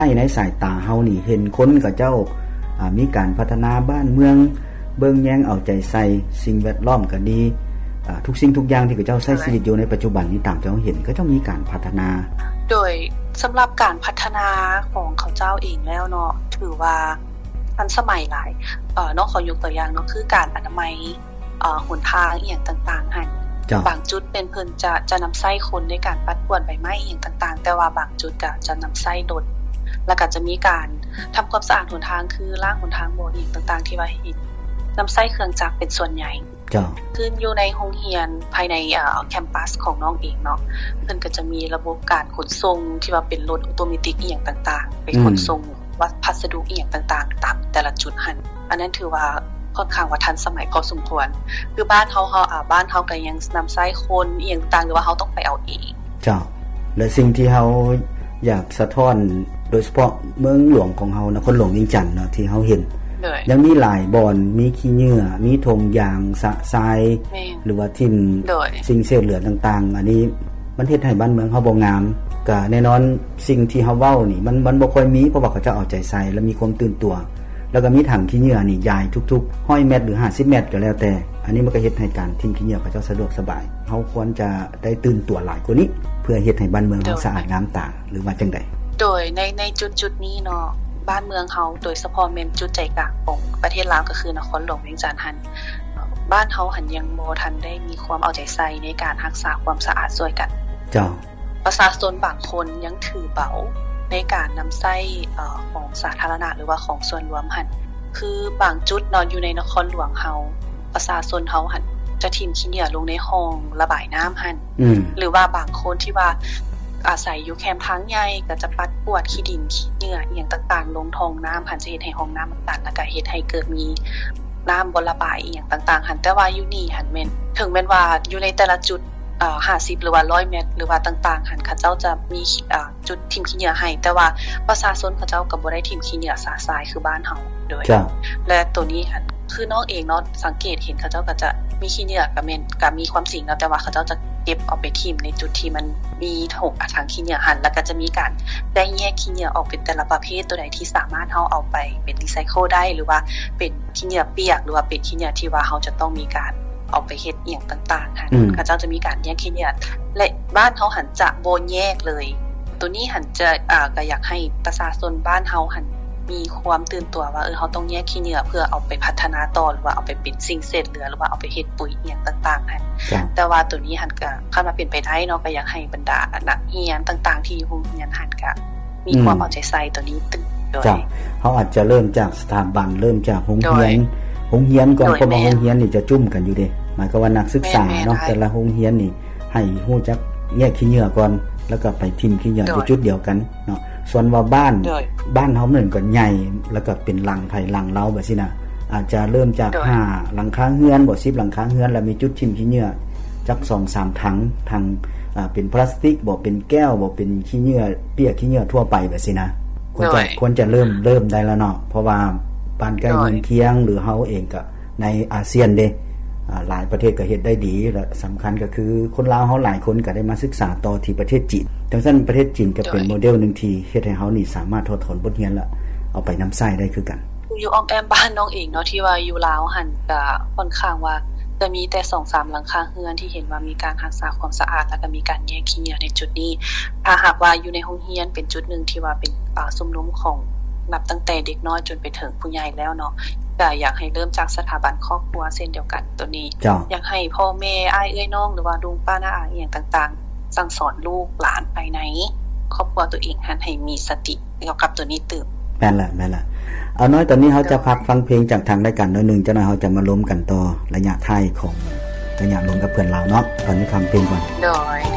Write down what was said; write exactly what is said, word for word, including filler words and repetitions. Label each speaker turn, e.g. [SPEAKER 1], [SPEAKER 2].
[SPEAKER 1] ให้ในสายตาเฮานี่เห็นคนกับเจ้าอ่ามีการพัฒนาบ้านเมืองเบิ่งแยงเอาใจใส่สิ่งแวดล้อมก็ดีอ่าทุกสิ่งทุกอย่างที่เขาเจ้าใช้ชีวิตอยู่ในปัจจุบันนี้ตามที่เฮาเห็นก็ต้องมีการพัฒนา
[SPEAKER 2] โดยสำหรับการพัฒนาของเขาเจ้าเองแล้วเนาะถือว่าทันสมัยหลายเอ่อเนาะขอยกตัวอย่างเนาะคือการอนามัยเอ่อหนทางอีหยังต่างๆหั่นบางจุดเป็นเพิ่นจะจะนำไส้คนในการปัดกวาดใบไม้อีหยังต่างๆแต่ว่าบางจุดก็จะนำไส้รถแล้วก็จะมีการทำความสะอาดหนทางคือล้างหนทางบ่ออีกต่างๆที่ว่าเห็นนำไส้เครื่องจักรเป็นส่วนใหญ่
[SPEAKER 1] จ้ะ
[SPEAKER 2] คืออยู่ในโรงเรียนภายในเอ่อแคมปัสของน้องเองเนาะเพิ่นก็จะมีระบบการขนส่งที่ว่าเป็นรถออโตเมติกอีหยังต่างๆไปขนส่งวัสพัสดุอีหยังต่างๆตามแต่ละจุดหั่นอันนั้นถือว่าค่อนข้างว่าทันสมัยพอสมควรคือบ้านเฮาเฮาอ่าบ้านเฮาก็ยังนำไส้คนอีหยังต่างหรือว่าเฮาต้องไปเอาเอง
[SPEAKER 1] จ้ะและสิ่งที่เฮาอยากสะท้อนโดยเฉพาะเมืองหลวงของเฮานครหลวงเวียงจันทน์เนาะที่เฮาเห็นยังมีหลายบ่อนมีขี้เหงื่อมีธงยางสะทรายหรือว่าทิ่มสิ่งเศษเหลือต่างๆอันนี้มันเฮ็ดให้บ้านเมืองเฮาบ่งามก็แน่นอนสิ่งที่เฮาเว้านี่มันมันบ่ค่อยมีเพราะว่าเขาจะเอาใจใส่และมีความตื่นตัวแล้วก็มีถังขี้เหงื่อนี่ยายทุกๆหนึ่งร้อยเมตรหรือห้าสิบเมตรก็แล้วแต่อันนี้มันก็เฮ็ดให้การทิ้งขี้เหงื่อเขาเจ้าสะดวกสบายเฮาควรจะได้ตื่นตัวหลายกว่านี้เพื่อเฮ็ดให้บ้านเมืองเราสะอาดงามตาหรือว่าจังได๋
[SPEAKER 2] โดยในในจุดๆนี้เนาะบ้านเมืองเฮาโดยเฉพาะแม่นจุดใจกลางของประเทศลาวก็คือนครหลวงเวียงจันทน์หั่นบ้านเฮาหั่นยังบ่ทันได้มีความเอาใจใส่ในการรักษาความสะอาดช่วยกัน
[SPEAKER 1] เจ้า
[SPEAKER 2] ประชาชนบางคนยังถือเบาในการนำใช้เอ่อของสาธารณะหรือว่าของส่วนรวมหั่นคือบางจุดเนาะอยู่ในนครหลวงเฮาประชาชนเฮาหั่นจะทิ้งขี้เหงื่อลงในห้องระบายน้ำหั่นหรือว่าบางคนที่ว่าอาศัยอยู่แคมป์ทางใหญ่ก็จะปัดกวาดขี้ดินขี้เหงื่ออีหยังต่างๆลงท้องน้ำหั่นจะเฮ็ดให้ห้องน้ำมันตันแล้วก็เฮ็ดให้เกิดมีน้ำบ่ระบายอีหยังต่างๆหั่นแต่ว่าอยู่นี่หั่นแม่นถึงแม้นว่าอยู่ในแต่ละจุดเอ่อห้าสิบหรือว่าหนึ่งร้อยเมตรหรือว่าต่างๆหั่นเขาเจ้าจะมีอ่าจุดทิ้งขี้เหงื่อให้แต่ว่าประชาชนเขาเจ้าก็บ่ได้ทิ้งขี้เหงื่อสาทรายคือบ้านเฮาโดยและตัวนี้หั่นคือน้องเองเนาะสังเกตเห็นเขาเจ้าก็จะมีขี้เหงื่อก็แม่นก็มีความจริงแล้วแต่ว่าเขาเจ้าจะเก็บเอาไปทิ้งในจุดที่มันมีถกถังขี้เหงื่อหั่นแล้วก็จะมีการได้แยกขี้เหงื่อออกเป็นแต่ละประเภทตัวใดที่สามารถเฮาเอาไปเป็นรีไซเคิลได้หรือว่าเป็นขี้เหงื่อเปียกหรือว่าเป็นขี้เหงื่อที่ว่าเฮาจะต้องมีการเอาไปเฮ็ดอีหยังต่างๆหั่นเขาเจ้าจะมีการแยกขี้เหงื่อและบ้านเฮาหั่นจะบ่แยกเลยตัวนี้หั่นจะอ่าก็อยากให้ประชาชนบ้านเฮาหั่นมีความตื่นตัวว่าเออเฮาต้องแยกขี้เหงื่อเพื่อเอาไปพัฒนาต่อหรือว่าเอาไปเป็นสิ่งเศษเหลือหรือว่าเอาไปเฮ็ดปุ๋ยอีหยังต่างๆหั่นแต่ว่าตัวนี้หั่นก็คันว่าเป็นไปได้เนาะก็อยากให้บรรดานักเรียนต่างๆที่อยู่โรงเรียนหั่นก็มีความเอาใจใส่ตัวนี้ตึงด้วย
[SPEAKER 1] จ้ะเฮาอาจจะเริ่มจากสถาบันเริ่มจากโรงเรียนโรงเรียนก่อนเพราะว่าโรงเรียนนี่จะจุ่มกันอยู่เด้หมายความว่านักศึกษาเนาะแต่ละโรงเรียนนี่ให้ฮู้จักแยกขี้เหงื่อก่อนแล้วก็ไปทิ้งขี้เหงื่อที่จุดเดียวกันเนาะส่วนว่าบ้านบ้านเฮาเหมือนก็ใหญ่แล้วก็เป็นหลังไผหลังเราแบบซี่น่ะอาจจะเริ่มจากห้าหลังคาเรือนบ่สิบหลังคาเรือนแล้วมีจุดทิ้งขี้เหงื่อจัก สองสาม ถังทางอ่าเป็นพลาสติกบ่เป็นแก้วบ่เป็นขี้เหงื่อเปียกขี้เหงื่อทั่วไปแบบซี่นะควรจะควรจะเริ่มเริ่มได้แล้วเนาะเพราะว่าบ้านใกล้เมืองเคียงหรือเฮาเองก็ในอาเซียนเด้อ่าหลายประเทศก็เฮ็ดได้ดีและสำคัญก็คือคนลาวเฮาหลายคนก็ได้มาศึกษาต่อที่ประเทศจีนดังนั้นประเทศจีนก็เป็นโมเดลนึงที่เฮ็ดให้เฮานี่สามารถทดถอนบทเรียนและเอาไปนำใช้ได้คือกัน
[SPEAKER 2] อยู่อ้อมแอมบ้านน้องเองเนาะที่ว่าอยู่ลาวหั่นก็ค่อนข้างว่าจะมีแต่ สองสาม หลังคาเรือนที่เห็นว่ามีการรักษาความสะอาดแล้วก็มีการแยกขี้เหงื่อในจุดนี้ถ้าหากว่าอยู่ในโรงเรียนเป็นจุดนึงที่ว่าเป็นป่าซุ่มนุมของนับตั้งแต่เด็กน้อยจนไปถึงผู้ใหญ่แล้วเนาะก็อยากให้เริ่มจากสถาบันครอบครัวเช่นเดียวกันตัวนี้อยากให้พ่อแม่อ้ายเอ้ยน้องหรือว่าลุงป้าน้าอาอีหยังต่างๆสั่งสอนลูกหลานภายในครอบครัวตัวเองให้มีสติเกี่ยวกับตัวนี้ตื่น
[SPEAKER 1] แม่นล่ะแม่นล่ะเอาน้อยตอนนี้เฮาจะพักฟังเพลงจากทางรายการหน่อยนึงจังหน่อยเฮาจะมาล้มกันต่อระยะท้ายของระยะลงกับเพื่อนเราเนาะตอนนี้ฟังเพลงก่อน
[SPEAKER 2] โดย